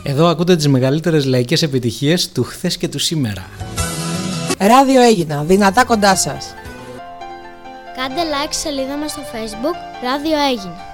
Εδώ ακούτε τις μεγαλύτερες λαϊκές επιτυχίες του χθες και του σήμερα. Ράδιο Έγινα, δυνατά κοντά σας. Κάντε like στη σελίδα μας στο Facebook Ράδιο Έγινα.